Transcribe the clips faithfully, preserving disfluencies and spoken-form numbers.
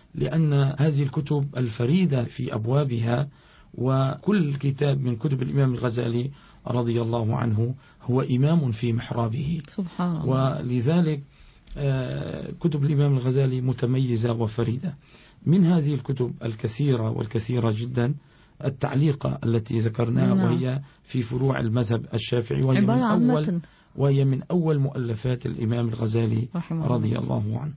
لأن هذه الكتب الفريدة في أبوابها، وكل كتاب من كتب الإمام الغزالي رضي الله عنه هو إمام في محرابه سبحان الله. ولذلك كتب الإمام الغزالي متميزة وفريدة. من هذه الكتب الكثيرة والكثيرة جدا التعليقة التي ذكرناها، نعم. وهي في فروع المذهب الشافعي، وهي من أول وهي من أول مؤلفات الإمام الغزالي رضي الله عنه.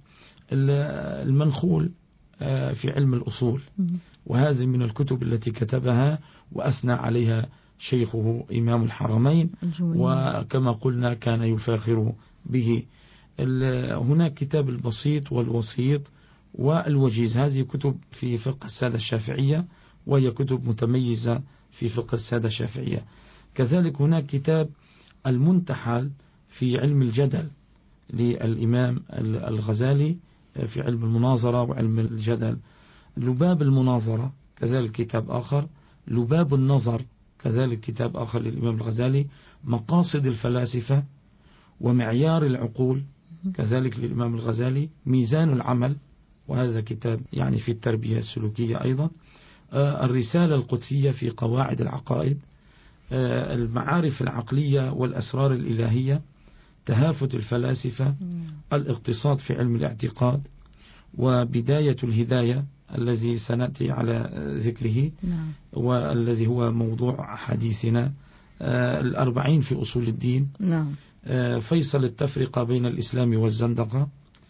المنخول في علم الأصول، وهذه من الكتب التي كتبها وأثنى عليها شيخه إمام الحرمين، وكما قلنا كان يفاخر به. هناك كتاب البسيط والوسيط والوجيز، هذه كتب في فقه السادة الشافعية، وهي كتب متميزة في فقه السادة الشافعية. كذلك هناك كتاب المنتحل في علم الجدل للإمام الغزالي في علم المناظرة وعلم الجدل. لباب المناظرة كذلك كتاب آخر. لباب النظر كذلك كتاب آخر للإمام الغزالي. مقاصد الفلاسفة ومعيار العقول كذلك للإمام الغزالي. ميزان العمل، وهذا كتاب يعني في التربية السلوكية أيضا. الرسالة القدسية في قواعد العقائد. المعارف العقلية والأسرار الإلهية. تهافت الفلاسفة. الاقتصاد في علم الاعتقاد. وبداية الهداية الذي سنأتي على ذكره والذي هو موضوع حديثنا. الأربعين في أصول الدين. فيصل التفرقة بين الإسلام والزندقة،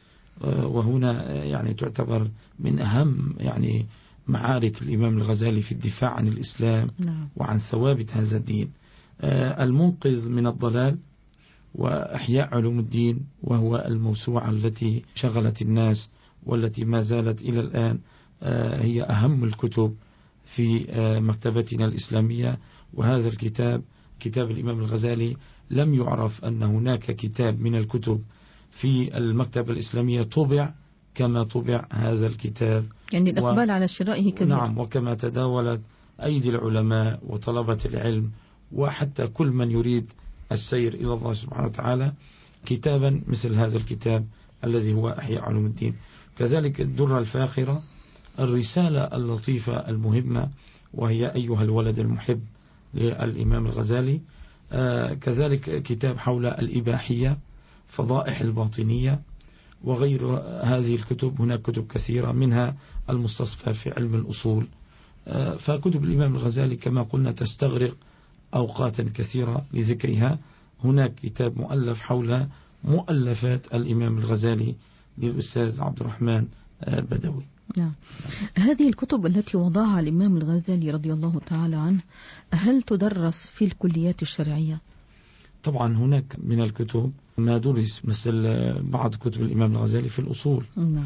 وهنا يعني تعتبر من أهم يعني معارك الإمام الغزالي في الدفاع عن الإسلام وعن ثوابت هذا الدين. المنقذ من الضلال، وإحياء علوم الدين، وهو الموسوعة التي شغلت الناس والتي ما زالت إلى الآن هي أهم الكتب في مكتبتنا الإسلامية. وهذا الكتاب كتاب الإمام الغزالي لم يعرف أن هناك كتاب من الكتب في المكتبة الإسلامية طبع كما طبع هذا الكتاب، يعني الإقبال و... على شرائه كبير. نعم، وكما تداولت أيدي العلماء وطلبة العلم وحتى كل من يريد السير إلى الله سبحانه وتعالى كتابا مثل هذا الكتاب الذي هو إحياء علوم الدين. كذلك الدرة الفاخرة. الرسالة اللطيفة المهمة، وهي أيها الولد المحب للإمام الغزالي. آه كذلك كتاب حول الإباحية، فضائح الباطنية، وغير هذه الكتب. هناك كتب كثيرة منها المستصفى في علم الأصول. آه فكتب الإمام الغزالي كما قلنا تستغرق أوقاتا كثيرة لذكرها. هناك كتاب مؤلف حول مؤلفات الإمام الغزالي للأستاذ عبد الرحمن بدوي. نعم. هذه الكتب التي وضعها الإمام الغزالي رضي الله تعالى عنه هل تدرس في الكليات الشرعية؟ طبعا هناك من الكتب ما درس، مثل بعض كتب الإمام الغزالي في الأصول. نعم.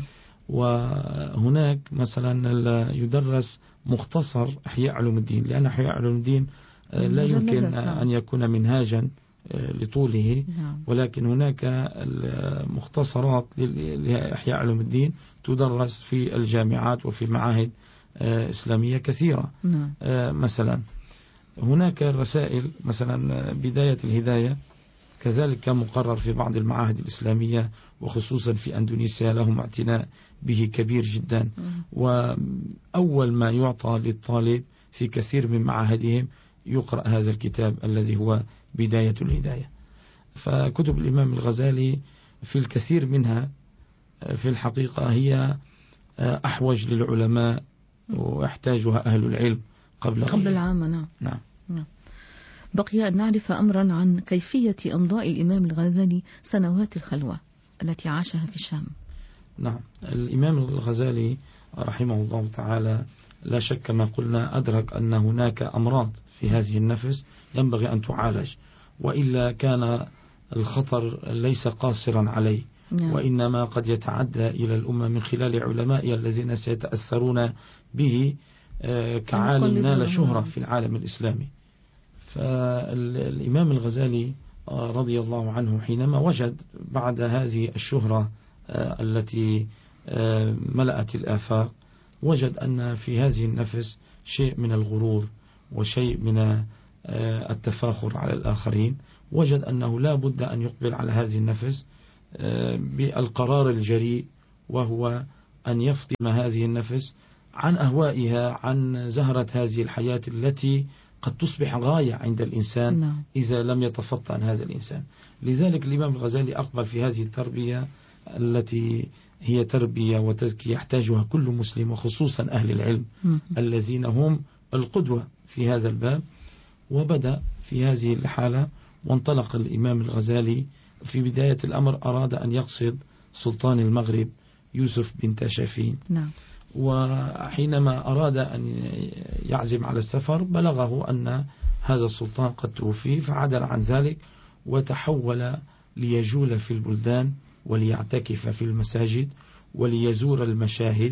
وهناك مثلا يدرس مختصر إحياء علوم الدين، لأن إحياء علوم الدين لا يمكن أن يكون منهاجا لطوله. نعم. ولكن هناك المختصرات لإحياء علوم الدين تدرس في الجامعات وفي معاهد إسلامية كثيرة. نعم. مثلا هناك رسائل، مثلا بداية الهداية كذلك كان مقرر في بعض المعاهد الإسلامية وخصوصا في أندونيسيا، لهم اعتناء به كبير جدا. وأول ما يعطى للطالب في كثير من معاهدهم يقرأ هذا الكتاب الذي هو بداية الهداية. فكتب الإمام الغزالي في الكثير منها في الحقيقة هي أحوج للعلماء ويحتاجها أهل العلم قبل قبل العامة. نعم. نعم. نعم. بقي أن نعرف أمرا عن كيفية إمضاء الإمام الغزالي سنوات الخلوة التي عاشها في الشام. نعم. الإمام الغزالي رحمه الله تعالى لا شك ما قلنا أدرك أن هناك أمراض في هذه النفس ينبغي أن تعالج، وإلا كان الخطر ليس قاصرا عليه. نعم. وإنما قد يتعدى إلى الأمة من خلال علماء الذين سيتأثرون به كعالم نال شهرة في العالم الإسلامي. فالإمام الغزالي رضي الله عنه حينما وجد بعد هذه الشهرة التي ملأت الآفاق، وجد أن في هذه النفس شيء من الغرور وشيء من التفاخر على الآخرين. وجد أنه لا بد أن يقبل على هذه النفس بالقرار الجريء، وهو أن يفطم هذه النفس عن أهوائها، عن زهرة هذه الحياة التي قد تصبح غاية عند الإنسان إذا لم يتفطن هذا الإنسان. لذلك الإمام الغزالي أقبل في هذه التربية التي هي تربية وتزكية يحتاجها كل مسلم، وخصوصا أهل العلم الذين هم القدوة في هذا الباب. وبدأ في هذه الحالة وانطلق الإمام الغزالي. في بداية الأمر أراد أن يقصد سلطان المغرب يوسف بن تاشفين. نعم. وحينما أراد أن يعزم على السفر بلغه أن هذا السلطان قد توفي، فعدل عن ذلك وتحول ليجول في البلدان وليعتكف في المساجد وليزور المشاهد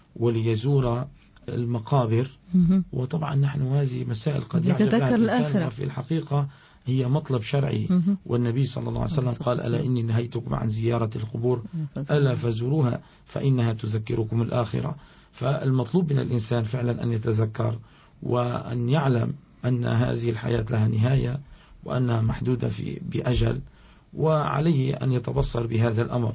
وليزور المقابر. وطبعا نحن هذه مسائل قد يتذكر الآخرة في الحقيقة هي مطلب شرعي، والنبي صلى الله عليه وسلم قال: ألا إني نهيتكم عن زيارة القبور ألا فزوروها فإنها تذكركم الآخرة. فالمطلوب من الإنسان فعلا أن يتذكر وأن يعلم أن هذه الحياة لها نهاية وأنها محدودة في بأجل، وعليه أن يتبصر بهذا الأمر.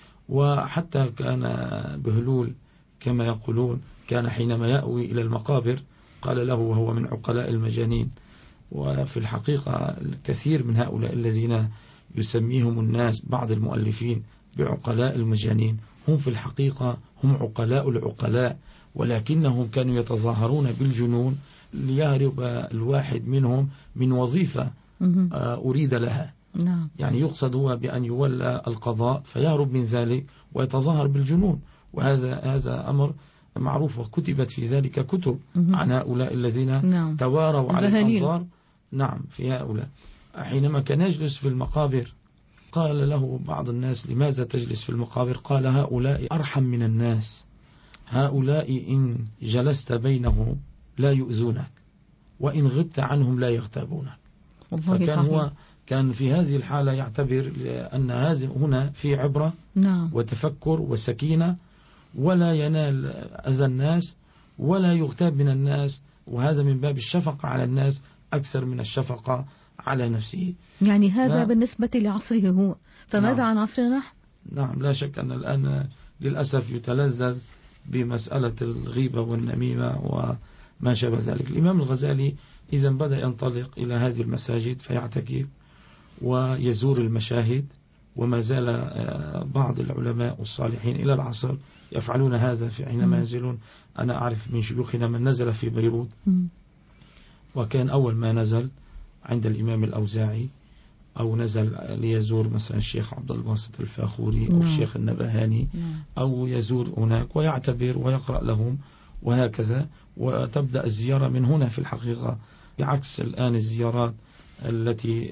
وحتى كان بهلول كما يقولون كان حينما يأوي إلى المقابر قال له وهو من عقلاء المجانين. وفي الحقيقة الكثير من هؤلاء الذين يسميهم الناس بعض المؤلفين بعقلاء المجانين هم في الحقيقة هم عقلاء العقلاء، ولكنهم كانوا يتظاهرون بالجنون ليهرب الواحد منهم من وظيفة أريد لها. نعم. يعني يقصد هو بأن يولى القضاء فيهرب من ذلك ويتظاهر بالجنون، وهذا هذا أمر معروف وكتبت في ذلك كتب عن هؤلاء الذين نعم. تواروا على الأنظار. نعم في هؤلاء. حينما كان يجلس في المقابر قال له بعض الناس: لماذا تجلس في المقابر؟ قال: هؤلاء أرحم من الناس، هؤلاء إن جلست بينهم لا يؤذونك، وإن غبت عنهم لا يغتابونك. فكان هو كان في هذه الحالة يعتبر أن هذه هنا في عبرة نعم. وتفكر وسكينة، ولا ينال أذى الناس ولا يغتاب من الناس، وهذا من باب الشفقة على الناس أكثر من الشفقة على نفسه. يعني هذا ف... بالنسبة لعصره هو، فماذا نعم. عن عصرنا نحن؟ نعم لا شك أن الآن للأسف يتلذذ بمسألة الغيبة والنميمة وما شابه ذلك. الإمام الغزالي إذا بدأ ينطلق إلى هذه المساجد فيعتكف ويزور المشاهد، وما زال بعض العلماء والصالحين إلى العصر يفعلون هذا في حينما ينزلون. أنا أعرف من شيوخنا من نزل في بيروت، وكان أول ما نزل عند الإمام الأوزاعي، أو نزل ليزور مثلا الشيخ عبد الباسط الفاخوري أو الشيخ النبهاني، أو يزور هناك ويعتبر ويقرأ لهم وهكذا، وتبدأ الزيارة من هنا في الحقيقة، بعكس الآن الزيارات التي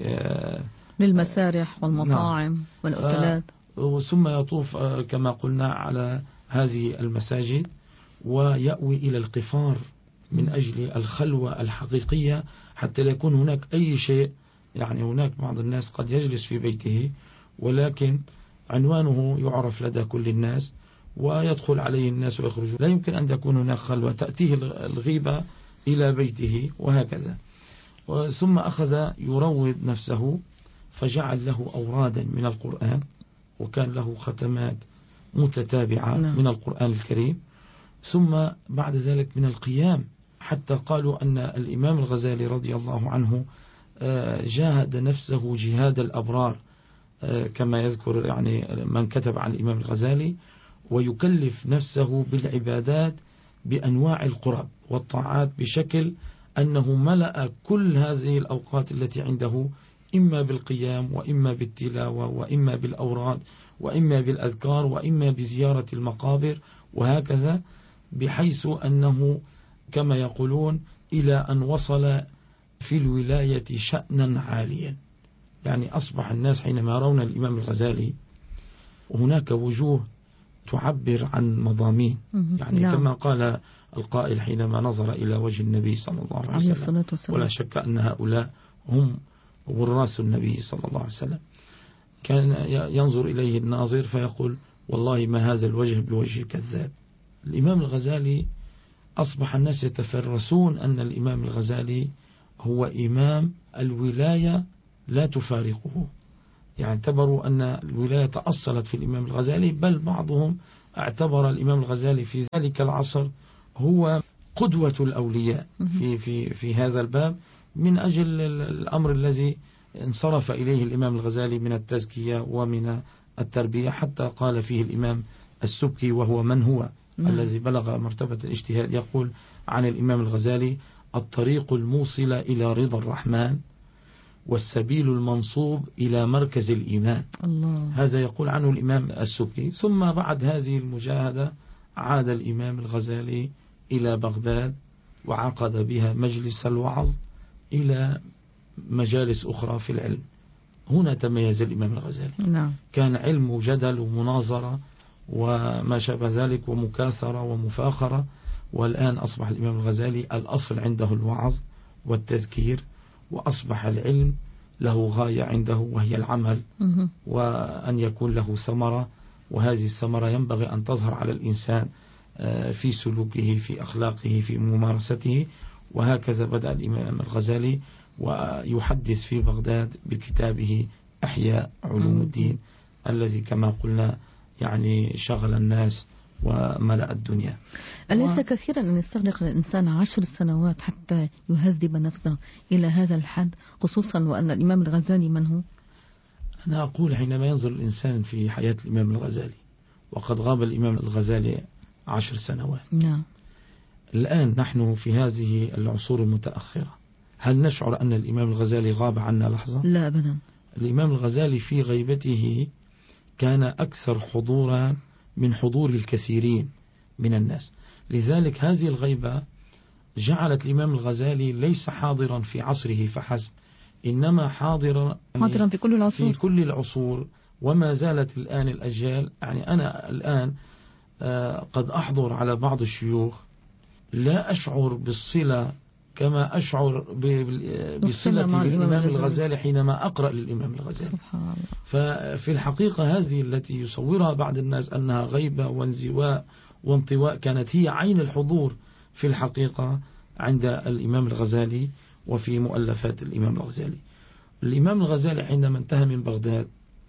للمسارح والمطاعم نعم. والأوتيلات. ثم يطوف كما قلنا على هذه المساجد ويأوي إلى القفار من أجل الخلوة الحقيقية حتى لا يكون هناك أي شيء. يعني هناك بعض الناس قد يجلس في بيته ولكن عنوانه يعرف لدى كل الناس ويدخل عليه الناس ويخرجون، لا يمكن أن تكون هناك خلوة، تأتيه الغيبة إلى بيته وهكذا. ثم أخذ يروض نفسه فجعل له أورادا من القرآن، وكان له ختمات متتابعة نعم. من القرآن الكريم. ثم بعد ذلك من القيام، حتى قالوا أن الإمام الغزالي رضي الله عنه جاهد نفسه جهاد الأبرار كما يذكر يعني من كتب عن الإمام الغزالي، ويكلف نفسه بالعبادات بأنواع القرب والطاعات بشكل أنه ملأ كل هذه الأوقات التي عنده إما بالقيام وإما بالتلاوة وإما بالأوراد وإما بالأذكار وإما بزيارة المقابر وهكذا، بحيث أنه كما يقولون إلى أن وصل في الولاية شأنا عاليا. يعني أصبح الناس حينما يرون الإمام الغزالي وهناك وجوه تعبر عن مضامين، يعني لا. كما قال القائل حينما نظر إلى وجه النبي صلى الله عليه وسلم، ولا شك أن هؤلاء هم وراث النبي صلى الله عليه وسلم، كان ينظر إليه الناظر فيقول والله ما هذا الوجه بوجه كذاب. الإمام الغزالي أصبح الناس يتفرسون أن الإمام الغزالي هو إمام الولاية لا تفارقه، يعني اعتبروا أن الولاية تأصلت في الإمام الغزالي، بل بعضهم اعتبر الإمام الغزالي في ذلك العصر هو قدوة الأولياء في, في, في هذا الباب، من أجل الأمر الذي انصرف إليه الإمام الغزالي من التزكية ومن التربية، حتى قال فيه الإمام السبكي وهو من هو م. الذي بلغ مرتبة الاجتهاد، يقول عن الإمام الغزالي: الطريق الموصل إلى رضا الرحمن والسبيل المنصوب إلى مركز الإيمان. الله. هذا يقول عنه الإمام السبكي. ثم بعد هذه المجاهدة عاد الإمام الغزالي إلى بغداد وعقد بها مجلس الوعظ إلى مجالس أخرى في العلم. هنا تميز الإمام الغزالي. نعم. كان علم جدل ومناظرة وما شابه ذلك ومكاثرة ومفاخرة، والآن أصبح الإمام الغزالي الأصل عنده الوعظ والتذكير، وأصبح العلم له غاية عنده وهي العمل وأن يكون له ثمرة، وهذه الثمرة ينبغي أن تظهر على الإنسان في سلوكه في أخلاقه في ممارسته. وهكذا بدأ الإمام الغزالي ويحدث في بغداد بكتابه أحياء علوم الدين الذي كما قلنا يعني شغل الناس وملأ الدنيا. أليس و... كثيرا أن يستغرق الإنسان عشر سنوات حتى يهذب نفسه إلى هذا الحد، خصوصا وأن الإمام الغزالي من هو؟ أنا أقول حينما ينظر الإنسان في حياة الإمام الغزالي، وقد غاب الإمام الغزالي عشر سنوات. نعم. الآن نحن في هذه العصور المتأخرة، هل نشعر أن الإمام الغزالي غاب عنا لحظة؟ لا أبدا. الإمام الغزالي في غيبته كان أكثر حضورا من حضور الكثيرين من الناس، لذلك هذه الغيبة جعلت الإمام الغزالي ليس حاضرا في عصره فحسب، إنما حاضرا حاضرا في كل العصور في كل العصور وما زالت الآن الأجيال. يعني أنا الآن قد أحضر على بعض الشيوخ لا أشعر بالصلة كما أشعر بصلة بالإمام الغزالي حينما أقرأ للإمام الغزالي. ففي الحقيقة هذه التي يصورها بعض الناس أنها غيبة وانزواء وانطواء كانت هي عين الحضور في الحقيقة عند الإمام الغزالي وفي مؤلفات الإمام الغزالي. الإمام الغزالي حينما انتهى من بغداد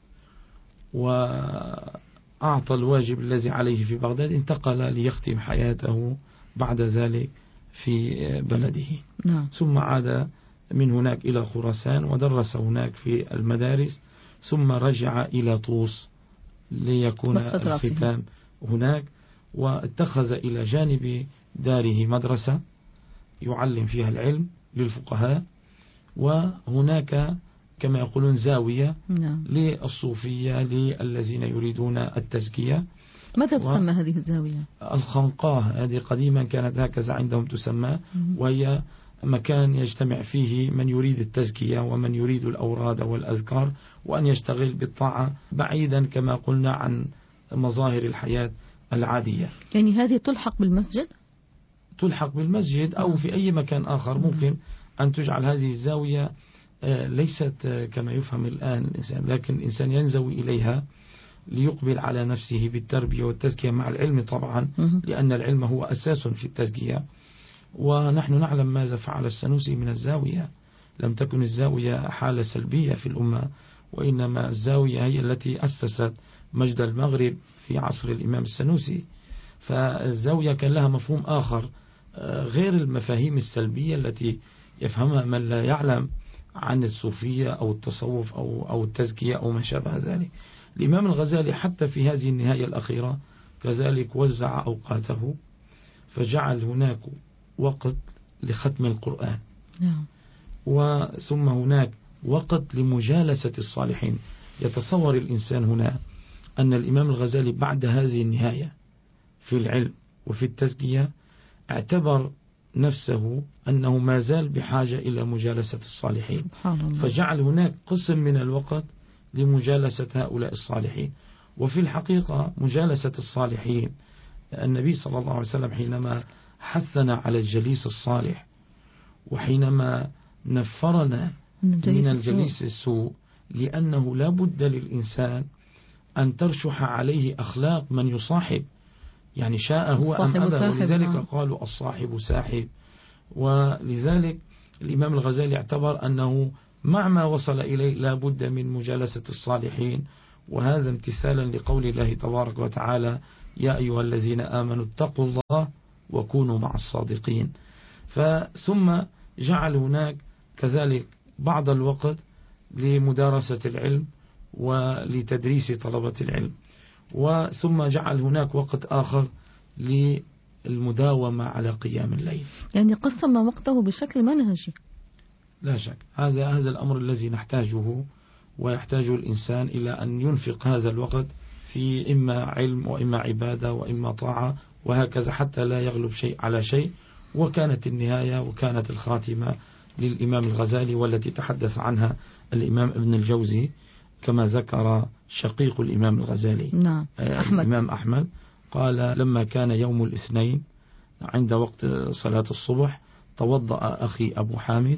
وأعطى الواجب الذي عليه في بغداد، انتقل ليختم حياته بعد ذلك في بلده. نعم. ثم عاد من هناك إلى خراسان ودرس هناك في المدارس، ثم رجع إلى طوس ليكون الختام هناك، واتخذ إلى جانب داره مدرسة يعلم فيها العلم للفقهاء، وهناك كما يقولون زاوية نعم. للصوفية للذين يريدون التزكية. ماذا تسمى و... هذه الزاوية؟ الخنقاه، هذه قديما كانت هكذا عندهم تسمى، وهي مكان يجتمع فيه من يريد التزكية ومن يريد الأوراد والأذكار، وأن يشتغل بالطاعة بعيدا كما قلنا عن مظاهر الحياة العادية. يعني هذه تلحق بالمسجد؟ تلحق بالمسجد أو في أي مكان آخر. ممكن أن تجعل هذه الزاوية ليست كما يفهم الآن الإنسان، لكن الإنسان ينزوي إليها ليقبل على نفسه بالتربية والتزكية مع العلم طبعا، لأن العلم هو أساس في التزكية. ونحن نعلم ماذا فعل السنوسي من الزاوية. لم تكن الزاوية حالة سلبية في الأمة، وإنما الزاوية هي التي أسست مجد المغرب في عصر الإمام السنوسي. فالزاوية كان لها مفهوم آخر غير المفاهيم السلبية التي يفهمها من لا يعلم عن الصوفية أو التصوف أو, أو التزكية أو ما شابه ذلك. الإمام الغزالي حتى في هذه النهاية الأخيرة كذلك وزع أوقاته، فجعل هناك وقت لختم القرآن نعم. وثم هناك وقت لمجالسة الصالحين. يتصور الإنسان هنا أن الإمام الغزالي بعد هذه النهاية في العلم وفي التزكية اعتبر نفسه أنه ما زال بحاجة إلى مجالسة الصالحين، فجعل هناك قسم من الوقت لمجالسة هؤلاء الصالحين. وفي الحقيقة مجالسة الصالحين، النبي صلى الله عليه وسلم حينما حثنا على الجليس الصالح، وحينما نفرنا من الجليس السوء، لأنه لا بد للإنسان أن ترشح عليه أخلاق من يصاحب، يعني شاء هو أم أبى، ولذلك آه. قالوا الصاحب ساحب. ولذلك الإمام الغزالي اعتبر أنه مع ما وصل إليه لا بد من مجالسة الصالحين، وهذا امتثالا لقول الله تبارك وتعالى يا أيها الذين آمنوا اتقوا الله وكونوا مع الصادقين. فثم جعل هناك كذلك بعض الوقت لمدارسة العلم ولتدريس طلبة العلم، وثم جعل هناك وقت آخر للمداومة على قيام الليل. يعني قسم وقته بشكل منهجي. لا شك هذا هذا الأمر الذي نحتاجه، ويحتاج الإنسان إلى أن ينفق هذا الوقت في إما علم وإما عبادة وإما طاعة، وهكذا حتى لا يغلب شيء على شيء. وكانت النهاية وكانت الخاتمة للإمام الغزالي، والتي تحدث عنها الإمام ابن الجوزي كما ذكر شقيق الإمام الغزالي نعم. أحمد. الإمام أحمد قال: لما كان يوم الاثنين عند وقت صلاة الصبح توضأ أخي أبو حامد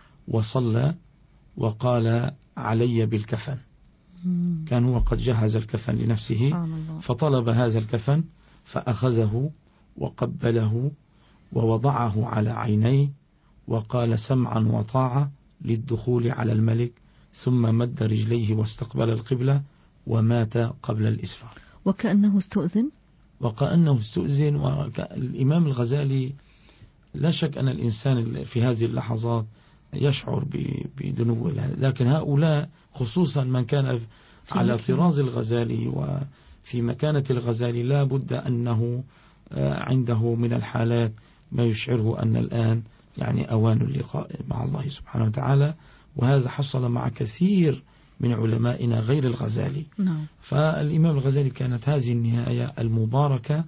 وصلى وقال: علي بالكفن. كان هو قد جهز الكفن لنفسه، فطلب هذا الكفن فأخذه وقبله ووضعه على عينيه وقال: سمعا وطاعة للدخول على الملك، ثم مد رجليه واستقبل القبلة ومات قبل الإسفار. وكأنه استؤذن وكأنه استؤذن. والإمام الغزالي لا شك أن الإنسان في هذه اللحظات يشعر بدنو، لكن هؤلاء خصوصا من كان على طراز الغزالي وفي مكانة الغزالي لا بد أنه عنده من الحالات ما يشعره أن الآن يعني أوان اللقاء مع الله سبحانه وتعالى. وهذا حصل مع كثير من علمائنا غير الغزالي. نعم. فالإمام الغزالي كانت هذه النهاية المباركة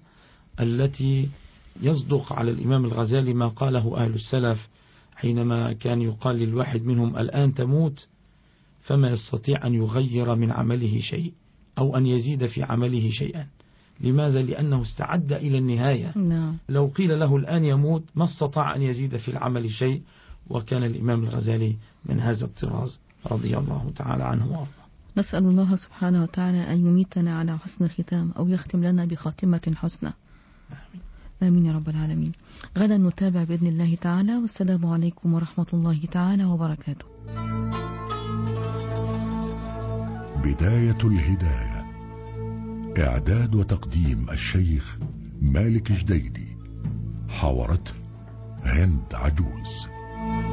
التي يصدق على الإمام الغزالي ما قاله أهل السلف حينما كان يقال للواحد منهم: الآن تموت، فما يستطيع أن يغير من عمله شيء أو أن يزيد في عمله شيئا. لماذا؟ لأنه استعد إلى النهاية. نعم. لو قيل له الآن يموت ما استطاع أن يزيد في العمل شيء. وكان الإمام الغزالي من هذا الطراز رضي الله تعالى عنه وارضاه. نسأل الله سبحانه وتعالى أن يميتنا على حسن الختام أو يختم لنا بخاتمة حسنى. آمين. آمين يا رب العالمين. غدا نتابع بإذن الله تعالى، والسلام عليكم ورحمة الله تعالى وبركاته. بداية الهداية، إعداد وتقديم الشيخ مالك جديدي، حاورته هند عجوز.